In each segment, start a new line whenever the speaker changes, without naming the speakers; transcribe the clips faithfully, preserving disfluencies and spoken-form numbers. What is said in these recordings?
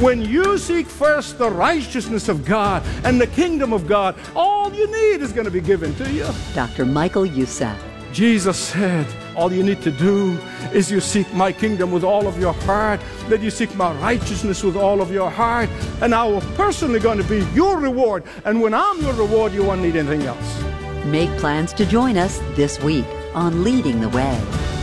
When you seek first the righteousness of God and the kingdom of God, all you need is going to be given to you.
Doctor Michael Youssef.
Jesus said, all you need to do is you seek my kingdom with all of your heart, that you seek my righteousness with all of your heart, and I will personally going to be your reward. And when I'm your reward, you won't need anything else.
Make plans to join us this week on Leading the Way.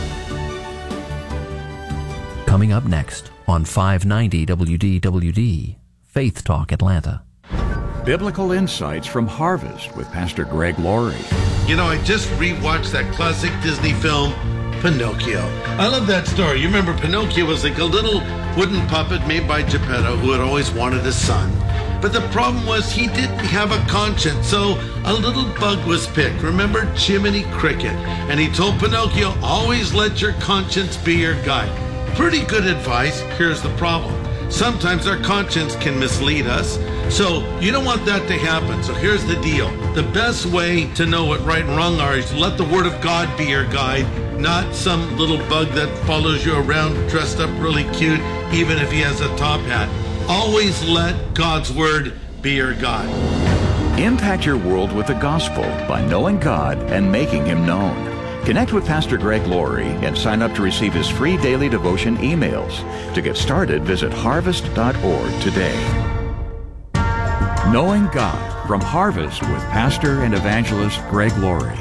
Coming up next on five ninety W D W D, Faith Talk Atlanta.
Biblical insights from Harvest with Pastor Greg Laurie.
You know, I just rewatched that classic Disney film, Pinocchio. I love that story. You remember Pinocchio was like a little wooden puppet made by Geppetto who had always wanted a son. But the problem was he didn't have a conscience, so a little bug was picked. Remember Jiminy Cricket? And he told Pinocchio, always let your conscience be your guide. Pretty good advice. Here's the problem. Sometimes our conscience can mislead us. So you don't want that to happen. So here's the deal. The best way to know what right and wrong are is to let the Word of God be your guide, not some little bug that follows you around dressed up really cute, even if he has a top hat. Always let God's Word be your guide.
Impact your world with the gospel by knowing God and making Him known. Connect with Pastor Greg Laurie and sign up to receive his free daily devotion emails. To get started, visit harvest dot org today. Knowing God from Harvest with Pastor and Evangelist Greg Laurie.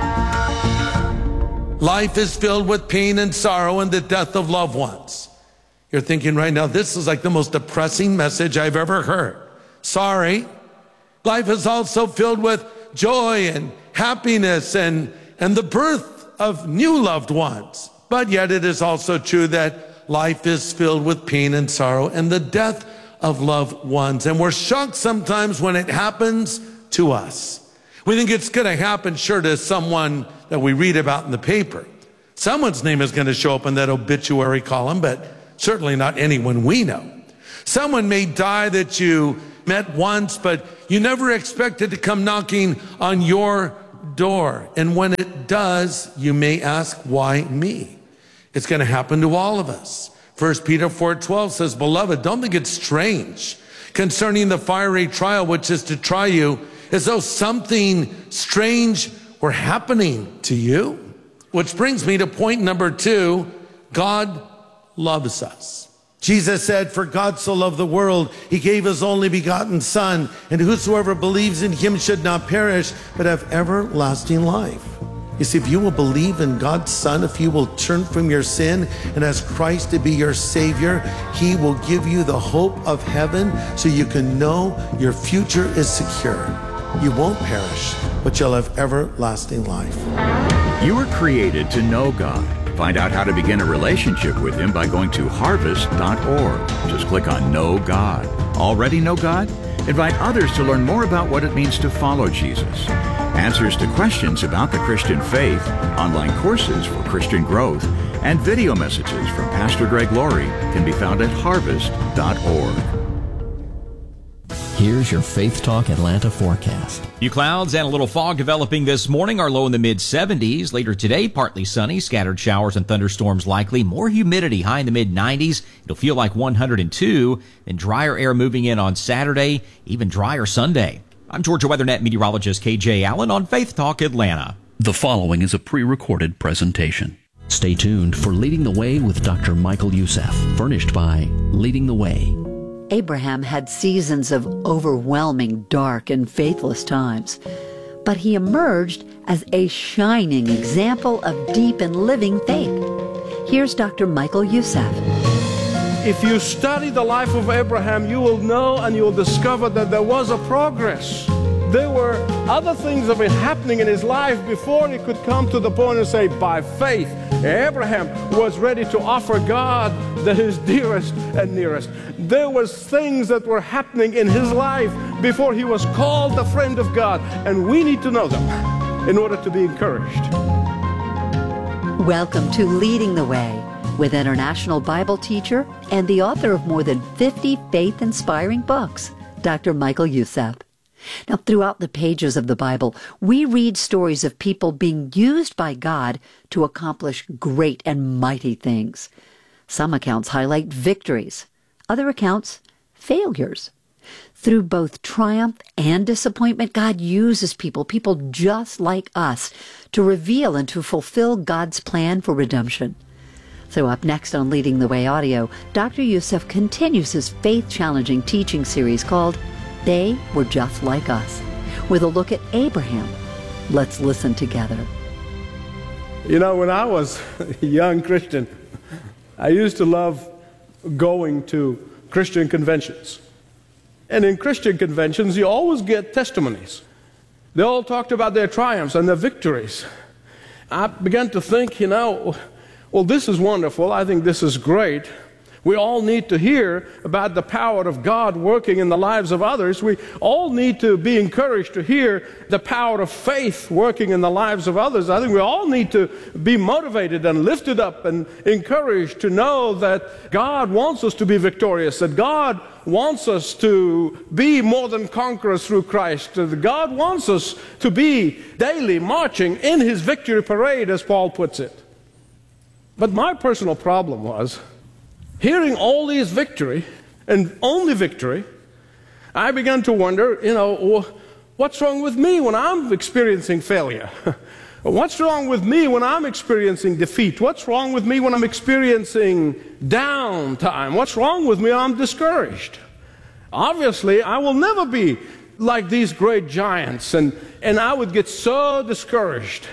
Life is filled with pain and sorrow and the death of loved ones. You're thinking right now, this is like the most depressing message I've ever heard. Sorry. Life is also filled with joy and happiness and, and the birth of new loved ones. But yet it is also true that life is filled with pain and sorrow and the death of loved ones. And we're shocked sometimes when it happens to us. We think it's going to happen, sure, to someone that we read about in the paper. Someone's name is going to show up in that obituary column, but certainly not anyone we know. Someone may die that you met once, but you never expected to come knocking on your door. And when it does, you may ask, why me? It's going to happen to all of us. First Peter four twelve says, Beloved, don't think it's strange concerning the fiery trial which is to try you, as though something strange were happening to you. Which brings me to point number two, God loves us. Jesus said, for God so loved the world, he gave his only begotten Son, and whosoever believes in him should not perish, but have everlasting life. You see, if you will believe in God's Son, if you will turn from your sin and ask Christ to be your Savior, he will give you the hope of heaven so you can know your future is secure. You won't perish, but you'll have everlasting life.
You were created to know God. Find out how to begin a relationship with him by going to harvest dot org. Just click on Know God. Already know God? Invite others to learn more about what it means to follow Jesus. Answers to questions about the Christian faith, online courses for Christian growth, and video messages from Pastor Greg Laurie can be found at harvest dot org.
Here's your Faith Talk Atlanta forecast.
Few clouds and a little fog developing this morning. Our low in the mid seventies. Later today, partly sunny, scattered showers and thunderstorms likely. More humidity, high in the mid nineties. It'll feel like one hundred two. Then drier air moving in on Saturday, even drier Sunday. I'm Georgia WeatherNet meteorologist K J Allen on Faith Talk Atlanta.
The following is a pre-recorded presentation.
Stay tuned for Leading the Way with Doctor Michael Youssef, furnished by Leading the Way.
Abraham had seasons of overwhelming, dark, and faithless times, but he emerged as a shining example of deep and living faith. Here's Doctor Michael Youssef.
If you study the life of Abraham, you will know and you will discover that there was a progress. There were other things that were happening in his life before he could come to the point and say, by faith, Abraham was ready to offer God that is dearest and nearest. There was things that were happening in his life before he was called the friend of God, and we need to know them in order to be encouraged.
Welcome to Leading the Way with international Bible teacher and the author of more than fifty faith-inspiring books, Doctor Michael Youssef. Now, throughout the pages of the Bible, we read stories of people being used by God to accomplish great and mighty things. Some accounts highlight victories. Other accounts, failures. Through both triumph and disappointment, God uses people, people just like us, to reveal and to fulfill God's plan for redemption. So up next on Leading the Way Audio, Doctor Youssef continues his faith-challenging teaching series called They Were Just Like Us, with a look at Abraham. Let's listen together.
You know, when I was a young Christian, I used to love going to Christian conventions. And in Christian conventions, you always get testimonies. They all talked about their triumphs and their victories. I began to think, you know, well, this is wonderful. I think this is great. We all need to hear about the power of God working in the lives of others. We all need to be encouraged to hear the power of faith working in the lives of others. I think we all need to be motivated and lifted up and encouraged to know that God wants us to be victorious, that God wants us to be more than conquerors through Christ, that God wants us to be daily marching in His victory parade, as Paul puts it. But my personal problem was, hearing all these victory, and only victory, I began to wonder, you know, what's wrong with me when I'm experiencing failure? What's wrong with me when I'm experiencing defeat? What's wrong with me when I'm experiencing downtime? What's wrong with me when I'm discouraged? Obviously, I will never be like these great giants, and, and I would get so discouraged.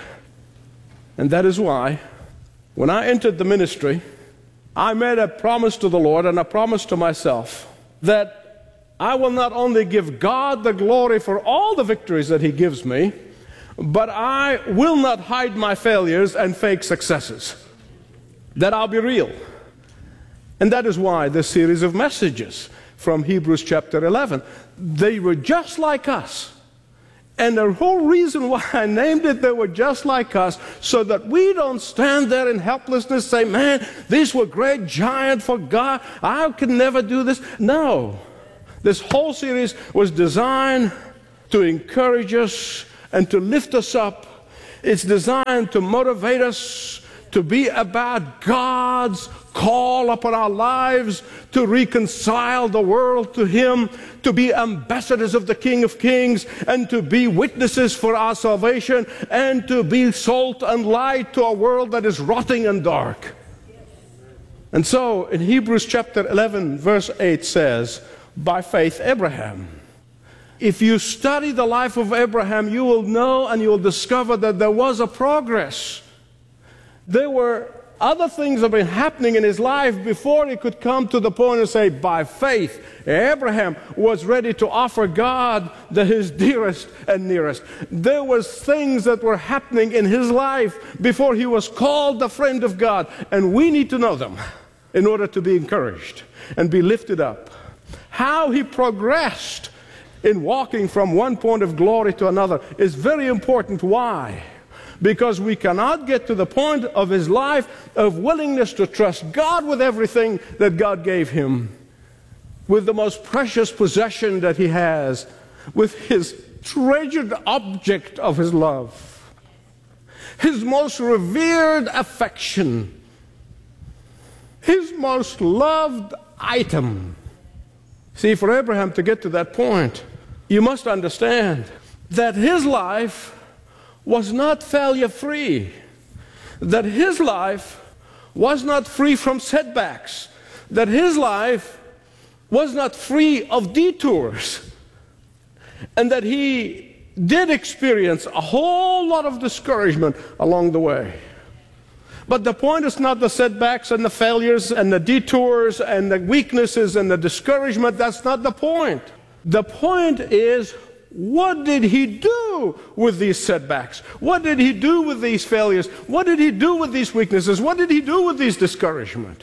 And that is why, when I entered the ministry, I made a promise to the Lord and a promise to myself that I will not only give God the glory for all the victories that He gives me, but I will not hide my failures and fake successes. That I'll be real. And that is why this series of messages from Hebrews chapter eleven, they were just like us. And the whole reason why I named it, they were just like us, so that we don't stand there in helplessness, say, man, these were great giants for God. I could never do this. No. This whole series was designed to encourage us and to lift us up. It's designed to motivate us to be about God's call upon our lives to reconcile the world to Him, to be ambassadors of the King of Kings, and to be witnesses for our salvation, and to be salt and light to a world that is rotting and dark. And so in Hebrews chapter eleven verse eight says, by faith Abraham. If you study the life of Abraham, you will know and you will discover that there was a progress. There were other things that have been happening in his life before he could come to the point and say, by faith, Abraham was ready to offer God the, his dearest and nearest. There was things that were happening in his life before he was called the friend of God. And we need to know them in order to be encouraged and be lifted up. How he progressed in walking from one point of glory to another is very important. Why? Because we cannot get to the point of his life of willingness to trust God with everything that God gave him, with the most precious possession that he has, with his treasured object of his love, his most revered affection, his most loved item. See, for Abraham to get to that point, you must understand that his life was not failure-free, that his life was not free from setbacks, that his life was not free of detours, and that he did experience a whole lot of discouragement along the way. But the point is not the setbacks and the failures and the detours and the weaknesses and the discouragement. That's not the point. The point is, what did he do with these setbacks? What did he do with these failures? What did he do with these weaknesses? What did he do with these discouragement?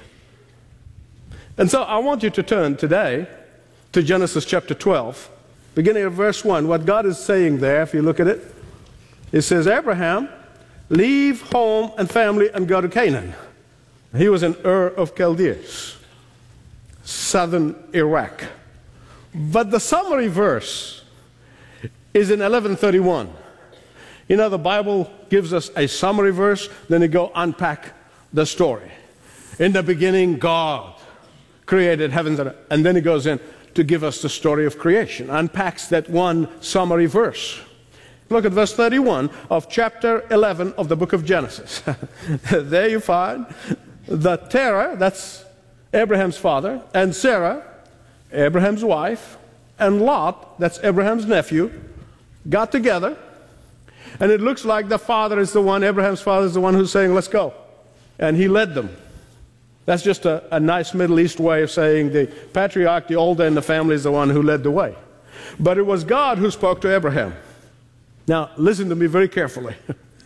And so I want you to turn today to Genesis chapter twelve, beginning of verse one. What God is saying there, if you look at it, it says, Abraham, leave home and family and go to Canaan. He was in Ur of Chaldees, southern Iraq. But the summary verse is in eleven thirty-one. You know, the Bible gives us a summary verse, then it go unpack the story. In the beginning, God created heavens and earth. And then it goes in to give us the story of creation, unpacks that one summary verse. Look at verse thirty-one of chapter eleven of the book of Genesis. There you find that Terah, that's Abraham's father, and Sarah, Abraham's wife, and Lot, that's Abraham's nephew, got together. And it looks like the father is the one, Abraham's father is the one who's saying, let's go. And he led them. That's just a, a nice Middle East way of saying the patriarch, the older in the family, is the one who led the way. But it was God who spoke to Abraham. Now, listen to me very carefully.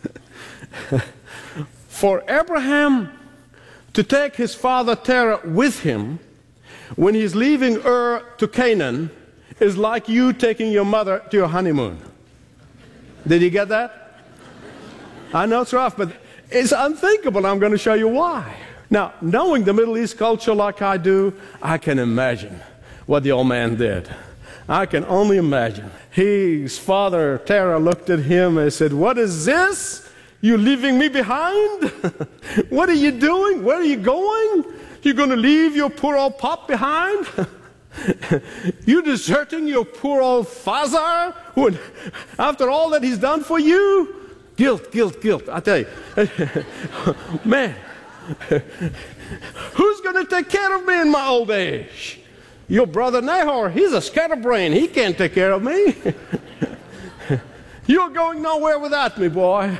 For Abraham to take his father Terah with him when he's leaving Ur to Canaan is like you taking your mother to your honeymoon. Did you get that? I know it's rough, but it's unthinkable. I'm going to show you why. Now, knowing the Middle East culture like I do, I can imagine what the old man did. I can only imagine. His father, Terah, looked at him and said, what is this? You leaving me behind? What are you doing? Where are you going? You're going to leave your poor old pop behind? You deserting your poor old father? When, after all that he's done for you? Guilt, guilt, guilt. I tell you. Man, who's going to take care of me in my old age? Your brother Nahor, he's a scatterbrain. He can't take care of me. You're going nowhere without me, boy.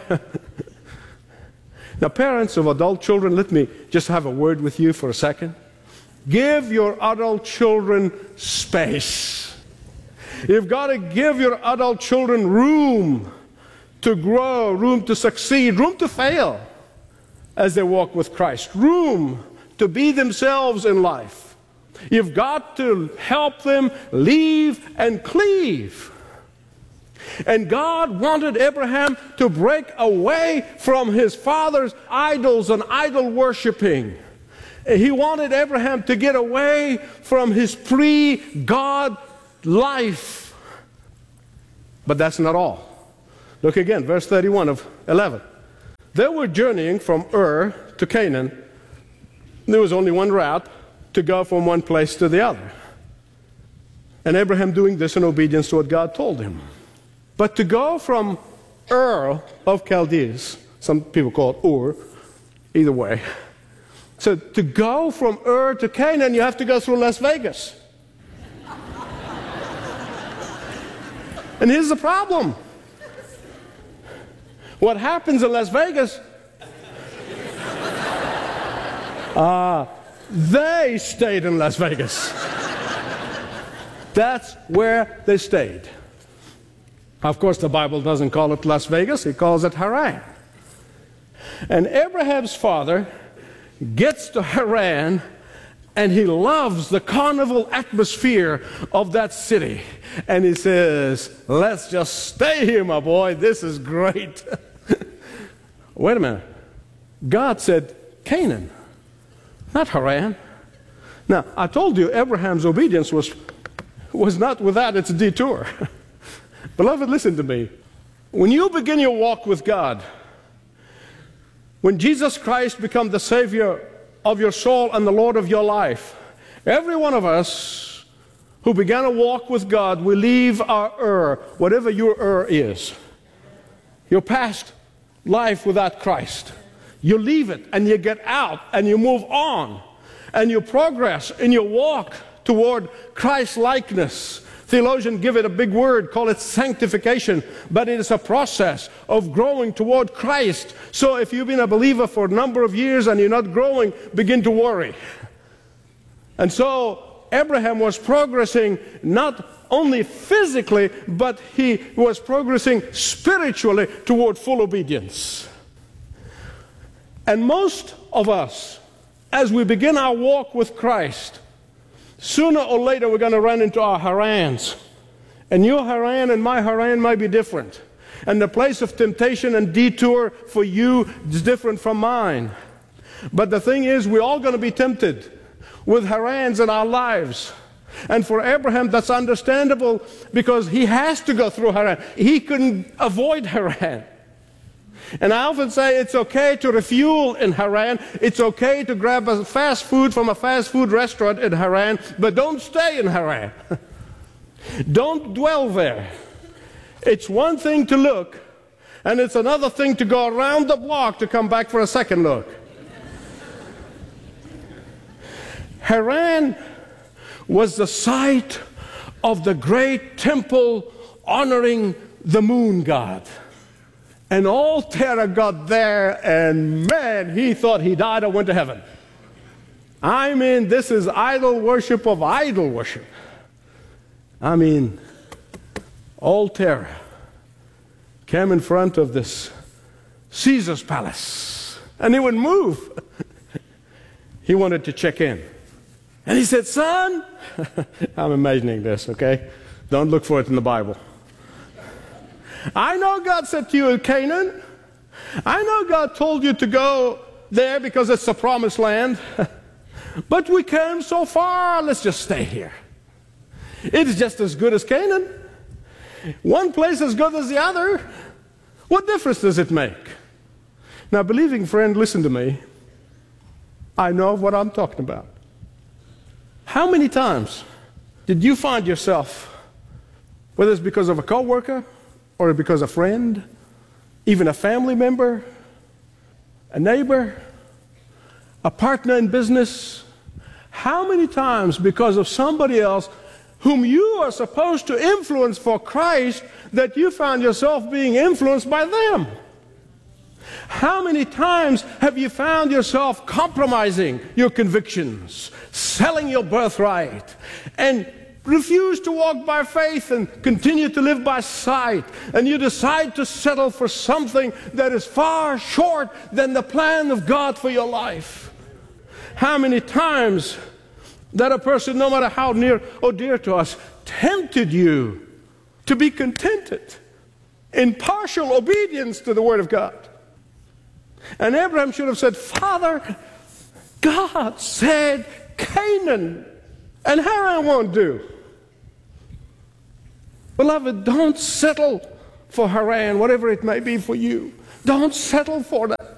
Now, parents of adult children, let me just have a word with you for a second. Give your adult children space. You've got to give your adult children room to grow, room to succeed, room to fail as they walk with Christ, room to be themselves in life. You've got to help them leave and cleave. And God wanted Abraham to break away from his father's idols and idol worshiping. He wanted Abraham to get away from his pre-God life. But that's not all. Look again, verse thirty-one of eleven. They were journeying from Ur to Canaan. There was only one route to go from one place to the other. And Abraham doing this in obedience to what God told him. But to go from Ur of Chaldees, some people call it Ur, either way. So to go from Ur to Canaan, you have to go through Las Vegas. And here's the problem. What happens in Las Vegas, uh, they stayed in Las Vegas. That's where they stayed. Of course, the Bible doesn't call it Las Vegas, it calls it Haran. And Abraham's father gets to Haran, and he loves the carnival atmosphere of that city. And he says, let's just stay here, my boy, this is great. Wait a minute. God said Canaan, not Haran. Now, I told you Abraham's obedience was, was not without its detour. Beloved, listen to me. When you begin your walk with God, when Jesus Christ becomes the Savior of your soul and the Lord of your life, every one of us who began a walk with God, we leave our Ur, whatever your Ur is, your past life without Christ. You leave it and you get out and you move on and you progress in your walk toward Christ-likeness. Theologians give it a big word, call it sanctification, but it is a process of growing toward Christ. So if you've been a believer for a number of years and you're not growing, begin to worry. And so Abraham was progressing not only physically, but he was progressing spiritually toward full obedience. And most of us, as we begin our walk with Christ, sooner or later we're going to run into our Harans. And your Haran and my Haran might be different. And the place of temptation and detour for you is different from mine. But the thing is, we're all going to be tempted with Harans in our lives. And for Abraham, that's understandable because he has to go through Haran. He couldn't avoid Haran. And I often say it's okay to refuel in Haran. It's okay to grab a fast food from a fast food restaurant in Haran, but don't stay in Haran. Don't dwell there. It's one thing to look, and it's another thing to go around the block to come back for a second look. Haran was the site of the great temple honoring the moon god. And old Terah got there, and man, he thought he died or went to heaven. I mean, this is idol worship of idol worship. I mean, old Terah came in front of this Caesar's palace, and he wouldn't move. He wanted to check in. And he said, son, I'm imagining this, okay? Don't look for it in the Bible. I know God said to you in Canaan. I know God told you to go there because it's the promised land. But we came so far, let's just stay here. It's just as good as Canaan. One place as good as the other. What difference does it make? Now, believing friend, listen to me. I know what I'm talking about. How many times did you find yourself, whether it's because of a coworker, or because a friend, even a family member, a neighbor, a partner in business, how many times because of somebody else whom you are supposed to influence for Christ that you found yourself being influenced by them? How many times have you found yourself compromising your convictions, selling your birthright, and refuse to walk by faith and continue to live by sight, and you decide to settle for something that is far short than the plan of God for your life? How many times that a person, no matter how near or dear to us, tempted you to be contented in partial obedience to the Word of God? And Abraham should have said, Father, God said Canaan, and Haran won't do. Beloved, don't settle for Haran, whatever it may be for you. Don't settle for that.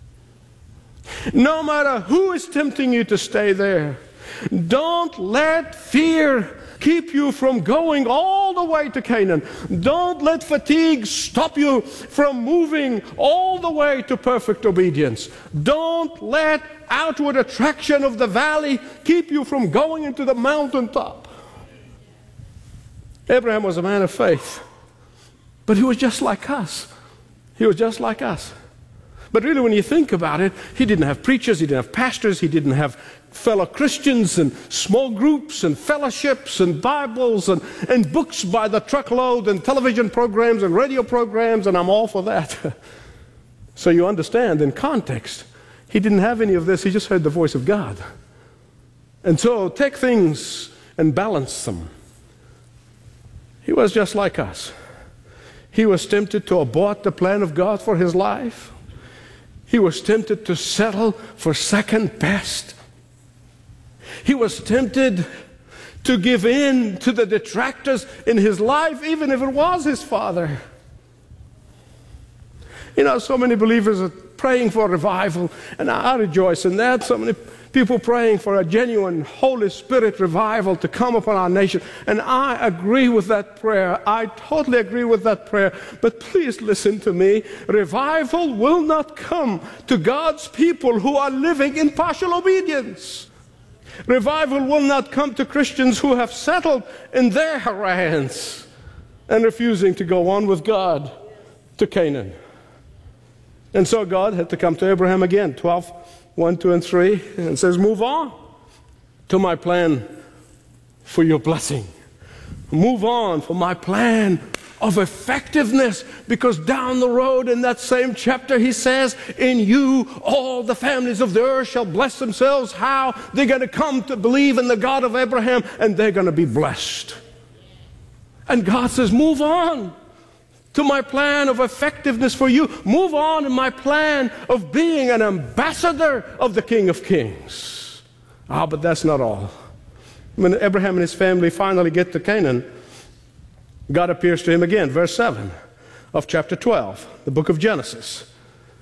No matter who is tempting you to stay there, don't let fear keep you from going all the way to Canaan. Don't let fatigue stop you from moving all the way to perfect obedience. Don't let outward attraction of the valley keep you from going into the mountaintop. Abraham was a man of faith, but he was just like us. He was just like us. But really, when you think about it, he didn't have preachers, he didn't have pastors, he didn't have fellow Christians and small groups and fellowships and Bibles and, and books by the truckload and television programs and radio programs, and I'm all for that. So you understand, in context, he didn't have any of this, he just heard the voice of God. And so take things and balance them. He was just like us. He was tempted to abort the plan of God for his life. He was tempted to settle for second best. He was tempted to give in to the detractors in his life, even if it was his father. You know, so many believers are praying for revival, and I rejoice in that. So many people praying for a genuine Holy Spirit revival to come upon our nation. And I agree with that prayer. I totally agree with that prayer. But please listen to me. Revival will not come to God's people who are living in partial obedience. Revival will not come to Christians who have settled in their Harans and refusing to go on with God to Canaan. And so God had to come to Abraham again, twelve, one, two, and three, and says, move on to my plan for your blessing. Move on for my plan of effectiveness, because down the road in that same chapter he says, in you all the families of the earth shall bless themselves. How? They're going to come to believe in the God of Abraham, and they're going to be blessed. And God says, move on to my plan of effectiveness for you. Move on in my plan of being an ambassador of the King of Kings. Ah, but that's not all. When Abraham and his family finally get to Canaan, God appears to him again. Verse seven of chapter twelve, the book of Genesis.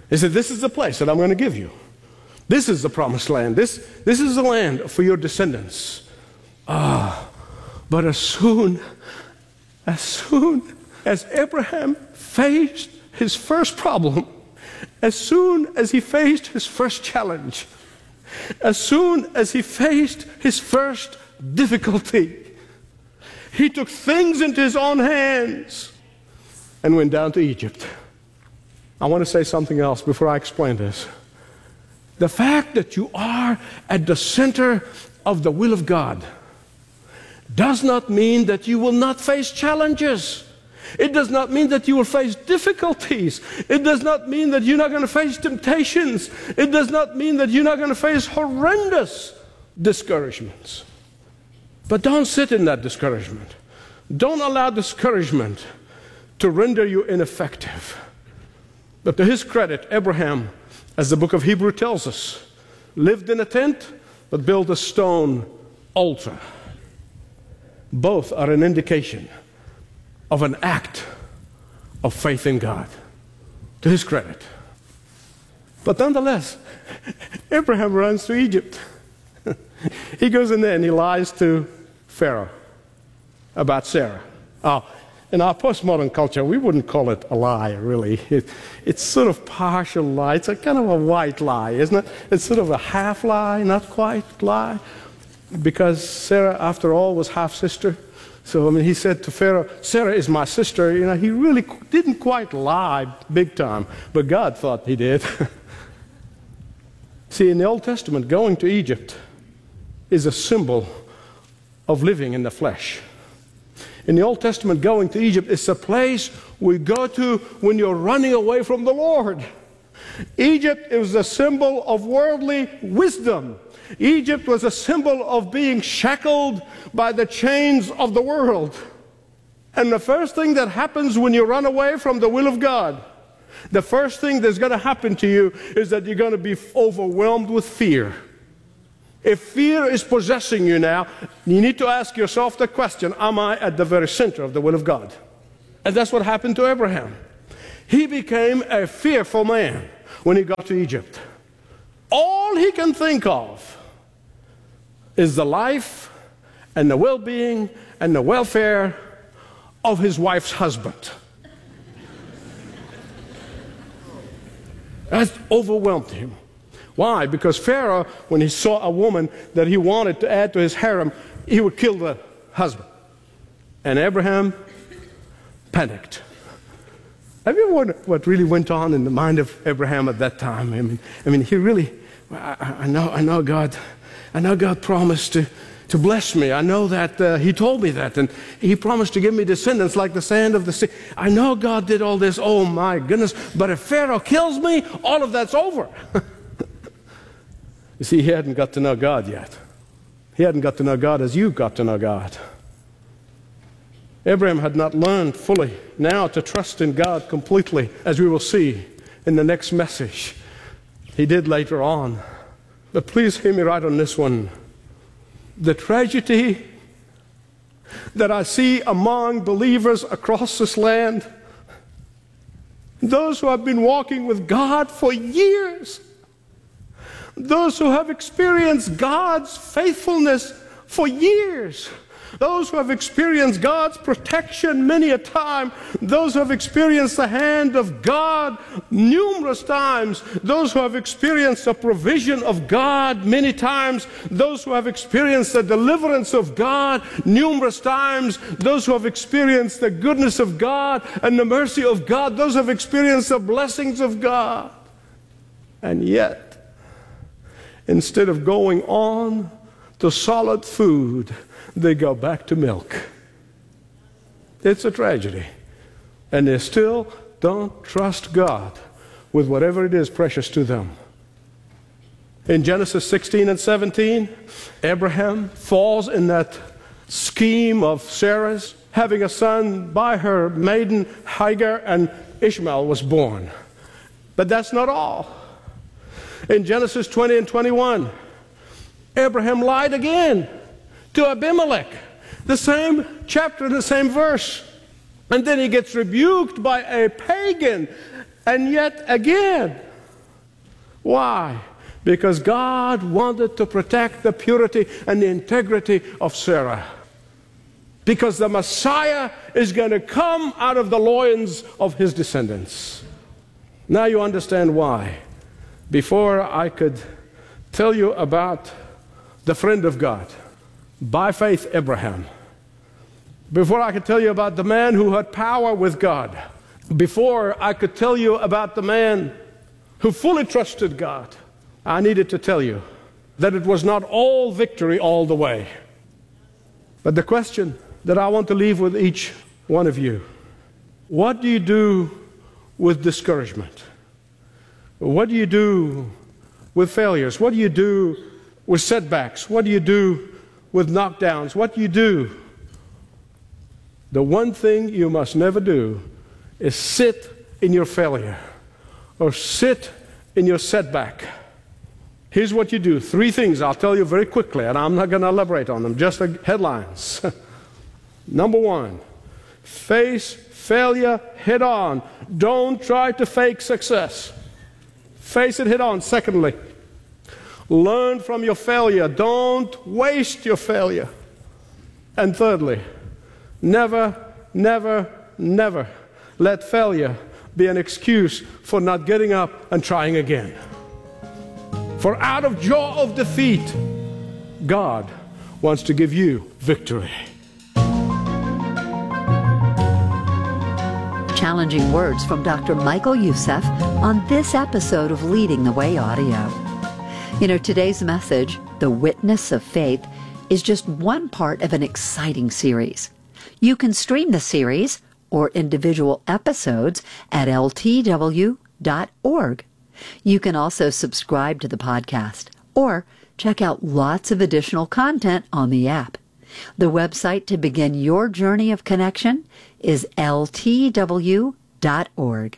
He said, this is the place that I'm going to give you. This is the promised land. This, this is the land for your descendants. Ah, but as soon, as soon as Abraham faced his first problem, as soon as he faced his first challenge, as soon as he faced his first difficulty, he took things into his own hands and went down to Egypt. I want to say something else before I explain this. The fact that you are at the center of the will of God does not mean that you will not face challenges. It does not mean that you will face difficulties. It does not mean that you're not going to face temptations. It does not mean that you're not going to face horrendous discouragements. But don't sit in that discouragement. Don't allow discouragement to render you ineffective. But to his credit, Abraham, as the book of Hebrews tells us, lived in a tent but built a stone altar. Both are an indication of an act of faith in God, to his credit. But nonetheless, Abraham runs to Egypt. He goes in there and he lies to Pharaoh about Sarah. Oh, in our postmodern culture, we wouldn't call it a lie, really. It, it's sort of partial lie. It's a kind of a white lie, isn't it? It's sort of a half lie, not quite lie. Because Sarah, after all, was half-sister. So, I mean, he said to Pharaoh, Sarah is my sister. You know, he really didn't quite lie big time, but God thought he did. See, in the Old Testament, going to Egypt is a symbol of living in the flesh. In the Old Testament, going to Egypt is a place we go to when you're running away from the Lord. Egypt is a symbol of worldly wisdom. Egypt was a symbol of being shackled by the chains of the world. And the first thing that happens when you run away from the will of God, the first thing that's going to happen to you is that you're going to be overwhelmed with fear. If fear is possessing you now, you need to ask yourself the question, am I at the very center of the will of God? And that's what happened to Abraham. He became a fearful man when he got to Egypt. All he can think of is the life and the well-being and the welfare of his wife's husband. That overwhelmed him. Why? Because Pharaoh, when he saw a woman that he wanted to add to his harem, he would kill the husband. And Abraham panicked. Have you ever wondered what really went on in the mind of Abraham at that time? I mean, I mean, he really, I, I know, I know God, I know God promised to, to bless me. I know that uh, he told me that, and he promised to give me descendants like the sand of the sea. I know God did all this. Oh my goodness! But if Pharaoh kills me, all of that's over. You see, he hadn't got to know God yet. He hadn't got to know God as you got to know God. Abraham had not learned fully now to trust in God completely, as we will see in the next message. He did later on. But please hear me right on this one. The tragedy that I see among believers across this land, those who have been walking with God for years, those who have experienced God's faithfulness for years, those who have experienced God's protection many a time, those who have experienced the hand of God numerous times, those who have experienced the provision of God many times, those who have experienced the deliverance of God numerous times, those who have experienced the goodness of God and the mercy of God, those who have experienced the blessings of God. And yet, instead of going on to solid food, they go back to milk. It's a tragedy. And they still don't trust God with whatever it is precious to them. In Genesis sixteen and seventeen, Abraham falls in that scheme of Sarah's, having a son by her maiden Hagar, and Ishmael was born. But that's not all. In Genesis twenty and twenty-one, Abraham lied again to Abimelech. The same chapter, the same verse. And then he gets rebuked by a pagan. And yet again, Why? Because God wanted to protect the purity and the integrity of Sarah. Because the Messiah is going to come out of the loins of his descendants. Now you understand why. Before I could tell you about the friend of God, by faith Abraham, before I could tell you about the man who had power with God, before I could tell you about the man who fully trusted God, I needed to tell you that it was not all victory all the way. But the question that I want to leave with each one of you, what do you do with discouragement? What do you do with failures? What do you do with setbacks? What do you do with knockdowns? What do you do? The one thing you must never do is sit in your failure or sit in your setback. Here's what you do. Three things I'll tell you very quickly, and I'm not going to elaborate on them, just the headlines. Number one, face failure head on. Don't try to fake success. Face it head on. Secondly, learn from your failure. Don't waste your failure. And thirdly, never, never, never let failure be an excuse for not getting up and trying again. For out of jaw of defeat, God wants to give you victory.
Challenging words from Doctor Michael Youssef on this episode of Leading the Way Audio. You know, today's message, The Witness of Faith, is just one part of an exciting series. You can stream the series or individual episodes at L T W dot org. You can also subscribe to the podcast or check out lots of additional content on the app. The website to begin your journey of connection is L T W dot org.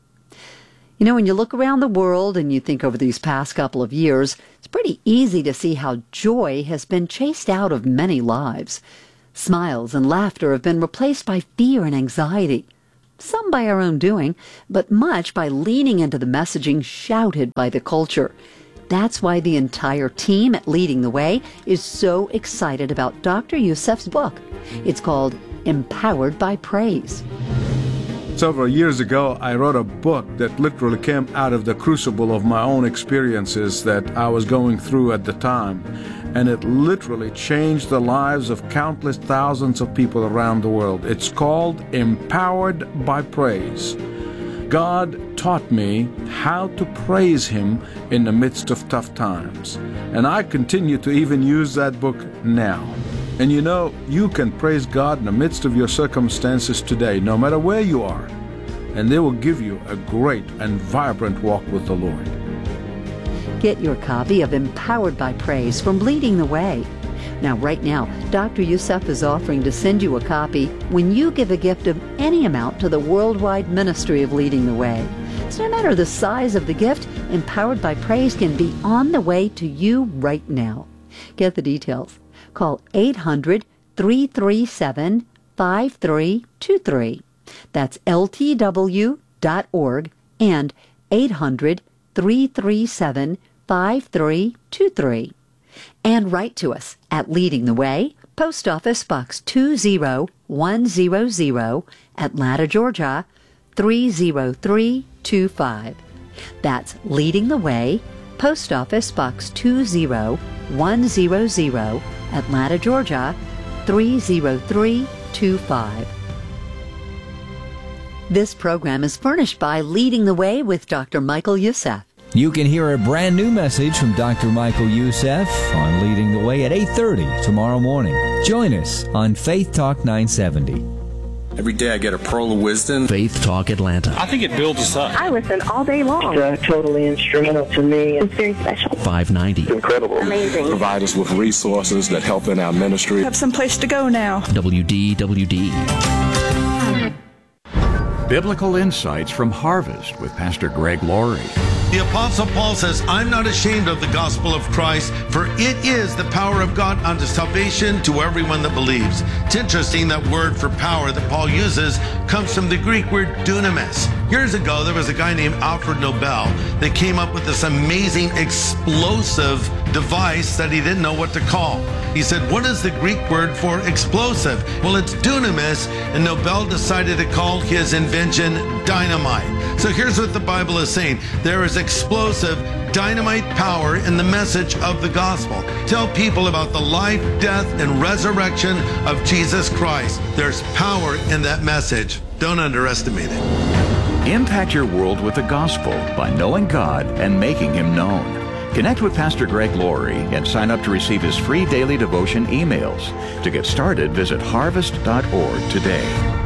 You know, when you look around the world and you think over these past couple of years, it's pretty easy to see how joy has been chased out of many lives. Smiles and laughter have been replaced by fear and anxiety. Some by our own doing, but much by leaning into the messaging shouted by the culture. That's why the entire team at Leading the Way is so excited about Doctor Youssef's book. It's called Empowered by Praise.
Several years ago, I wrote a book that literally came out of the crucible of my own experiences that I was going through at the time. And it literally changed the lives of countless thousands of people around the world. It's called Empowered by Praise. God taught me how to praise Him in the midst of tough times. And I continue to even use that book now. And you know, you can praise God in the midst of your circumstances today, no matter where you are. And they will give you a great and vibrant walk with the Lord.
Get your copy of Empowered by Praise from Leading the Way. Now, right now, Doctor Youssef is offering to send you a copy when you give a gift of any amount to the worldwide ministry of Leading the Way. So no matter the size of the gift, Empowered by Praise can be on the way to you right now. Get the details. Call eight hundred, three three seven, five three two three. That's L T W dot org and eight hundred, three three seven, five three two three. And write to us at Leading the Way, Post Office Box two zero one zero zero, Atlanta, Georgia, three zero three two five. That's Leading the Way, Post Office Box two zero one zero zero, Atlanta, Georgia, three zero three two five. This program is furnished by Leading the Way with Doctor Michael Youssef.
You can hear a brand new message from Doctor Michael Youssef on Leading the Way at eight thirty tomorrow morning. Join us on Faith Talk nine seventy.
Every day I get a pearl of wisdom.
Faith Talk Atlanta.
I think it builds us up.
I listen all day long.
It's uh, totally instrumental to me.
It's very special.
five ninety.
Incredible.
Amazing.
Provide us with resources that help in our ministry.
Have some place to go now.
W D W D.
Biblical Insights from Harvest with Pastor Greg Laurie.
The Apostle Paul says, I'm not ashamed of the gospel of Christ, for it is the power of God unto salvation to everyone that believes. It's interesting that word for power that Paul uses comes from the Greek word dunamis. Years ago, there was a guy named Alfred Nobel that came up with this amazing explosive device that he didn't know what to call. He said, what is the Greek word for explosive? Well, it's dunamis, and Nobel decided to call his invention dynamite. So here's what the Bible is saying. There is explosive dynamite power in the message of the gospel. Tell people about the life, death, and resurrection of Jesus Christ. There's power in that message. Don't underestimate it.
Impact your world with the gospel by knowing God and making Him known. Connect with Pastor Greg Laurie and sign up to receive his free daily devotion emails. To get started, visit harvest dot org today.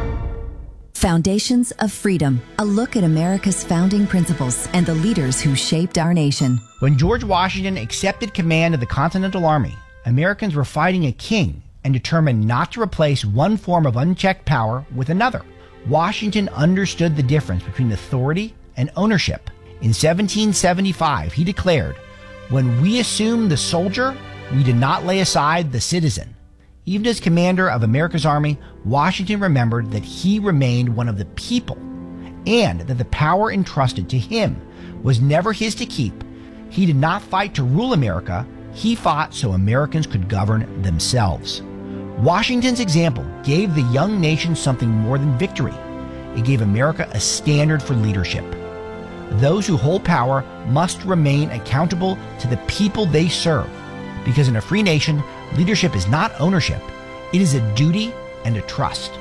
Foundations of Freedom, a look at America's founding principles and the leaders who shaped our nation.
When George Washington accepted command of the Continental Army, Americans were fighting a king and determined not to replace one form of unchecked power with another. Washington understood the difference between authority and ownership. In seventeen seventy-five, he declared, "When we assume the soldier, we did not lay aside the citizen." Even as commander of America's Army, Washington remembered that he remained one of the people and that the power entrusted to him was never his to keep. He did not fight to rule America. He fought so Americans could govern themselves. Washington's example gave the young nation something more than victory. It gave America a standard for leadership. Those who hold power must remain accountable to the people they serve, because in a free nation, leadership is not ownership. It is a duty and a trust.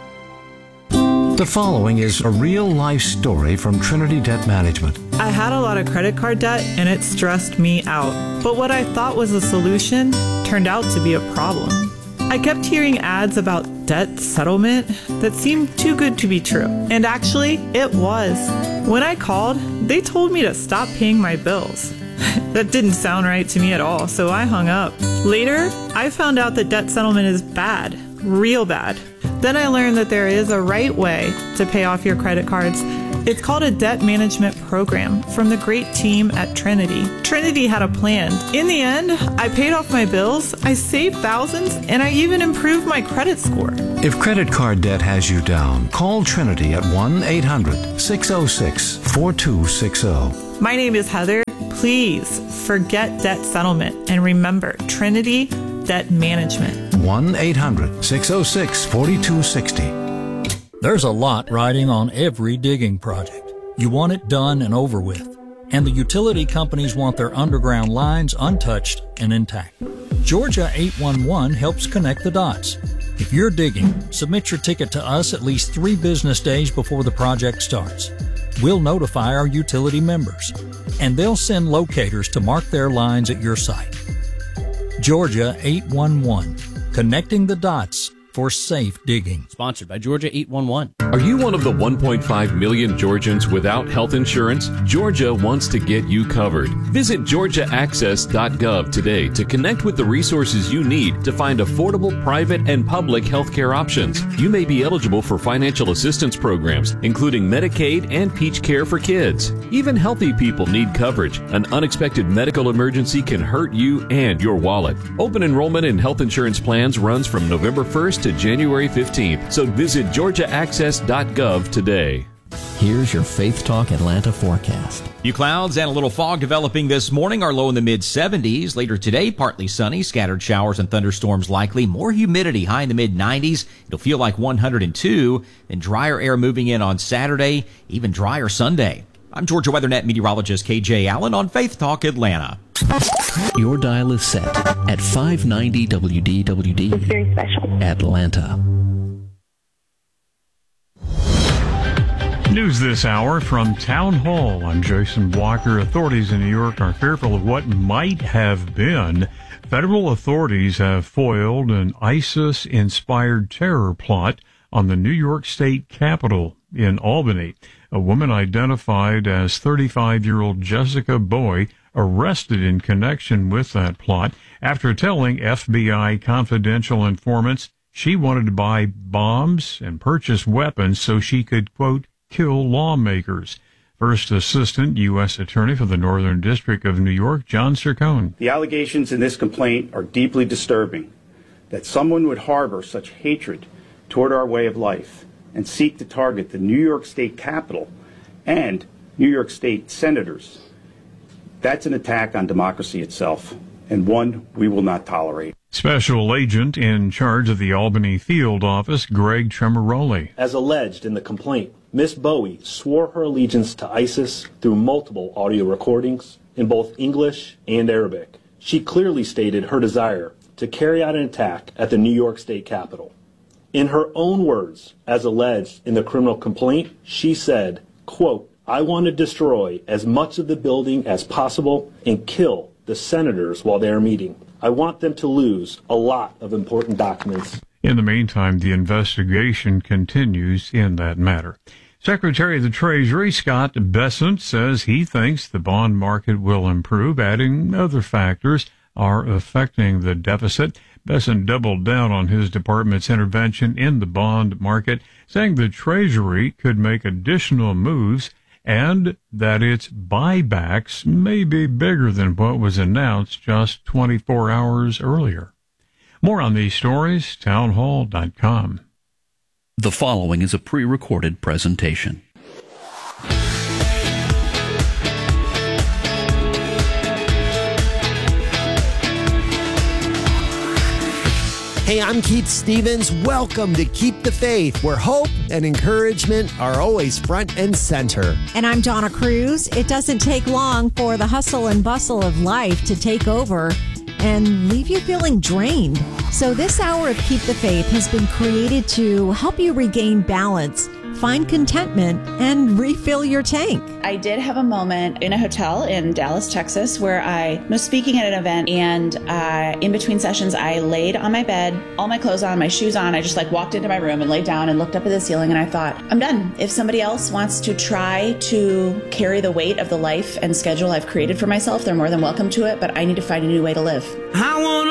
The following is a real-life story from Trinity Debt Management.
I had a lot of credit card debt and it stressed me out. But what I thought was a solution turned out to be a problem. I kept hearing ads about debt settlement that seemed too good to be true. And actually, it was. When I called, they told me to stop paying my bills. That didn't sound right to me at all, so I hung up. Later, I found out that debt settlement is bad, real bad. Then I learned that there is a right way to pay off your credit cards. It's called a debt management program from the great team at Trinity. Trinity had a plan. In the end, I paid off my bills, I saved thousands, and I even improved my credit score.
If credit card debt has you down, call Trinity at one eight hundred, six oh six, four two six oh.
My name is Heather. Please forget debt settlement and remember Trinity Debt Management.
one eight hundred, six oh six, four two six oh.
There's a lot riding on every digging project. You want it done and over with. And the utility companies want their underground lines untouched and intact. Georgia eight one one helps connect the dots. If you're digging, submit your ticket to us at least three business days before the project starts. We'll notify our utility members, and they'll send locators to mark their lines at your site. Georgia eight one one, connecting the dots for safe digging.
Sponsored by Georgia eight one one.
Are you one of the one point five million Georgians without health insurance? Georgia wants to get you covered. Visit georgia access dot gov today to connect with the resources you need to find affordable private and public health care options. You may be eligible for financial assistance programs, including Medicaid and Peach Care for kids. Even healthy people need coverage. An unexpected medical emergency can hurt you and your wallet. Open enrollment in health insurance plans runs from November first to January fifteenth, so visit georgia access dot gov today.
Here's your Faith Talk Atlanta forecast.
Few clouds and a little fog developing this morning. Our low in the mid seventies. Later today, partly sunny, scattered showers and thunderstorms likely. More humidity, high in the mid nineties. It'll feel like one hundred two. Then drier air moving in on Saturday, even drier Sunday. I'm Georgia WeatherNet meteorologist K J Allen on Faith Talk Atlanta.
Your dial is set at five ninety W D W D.
It's very special.
Atlanta.
News this hour from Town Hall. I'm Jason Blocker. Authorities in New York are fearful of what might have been. Federal authorities have foiled an ISIS-inspired terror plot on the New York State Capitol in Albany. A woman identified as thirty-five-year-old Jessica Boy arrested in connection with that plot after telling F B I confidential informants she wanted to buy bombs and purchase weapons so she could, quote, kill lawmakers. First Assistant U S Attorney for the Northern District of New York, John Sircone.
The allegations in this complaint are deeply disturbing. That someone would harbor such hatred toward our way of life and seek to target the New York State Capitol and New York State senators, that's an attack on democracy itself, and one we will not tolerate.
Special Agent in charge of the Albany Field Office, Greg Tremoroli.
As alleged in the complaint, Miss Bowie swore her allegiance to ISIS through multiple audio recordings in both English and Arabic. She clearly stated her desire to carry out an attack at the New York State Capitol. In her own words, as alleged in the criminal complaint, she said, quote, "I want to destroy as much of the building as possible and kill the senators while they are meeting. I want them to lose a lot of important documents."
In the meantime, the investigation continues in that matter. Secretary of the Treasury Scott Bessent says he thinks the bond market will improve, adding other factors are affecting the deficit. Bessent doubled down on his department's intervention in the bond market, saying the Treasury could make additional moves and that its buybacks may be bigger than what was announced just twenty-four hours earlier. More on these stories, townhall dot com.
The following is a pre-recorded presentation.
Hey, I'm Keith Stevens. Welcome to Keep the Faith, where hope and encouragement are always front and center.
And I'm Donna Cruz. It doesn't take long for the hustle and bustle of life to take over and leave you feeling drained. So this hour of Keep the Faith has been created to help you regain balance, find contentment, and refill your tank.
I did have a moment in a hotel in Dallas, Texas, where I was speaking at an event, and uh, in between sessions, I laid on my bed, all my clothes on, my shoes on. I just like walked into my room and laid down and looked up at the ceiling, and I thought, I'm done. If somebody else wants to try to carry the weight of the life and schedule I've created for myself, they're more than welcome to it, but I need to find a new way to live. I want